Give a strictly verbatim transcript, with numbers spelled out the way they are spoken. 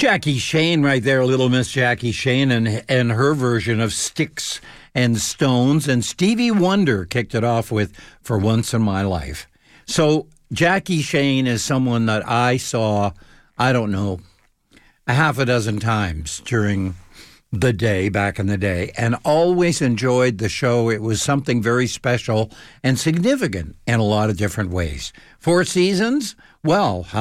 Jackie Shane right there, little Miss Jackie Shane and, and her version of Sticks and Stones. And Stevie Wonder kicked it off with For Once in My Life. So Jackie Shane is someone that I saw, I don't know, a half a dozen times during the day, back in the day, and always enjoyed the show. It was something very special and significant in a lot of different ways. Four seasons? Well, how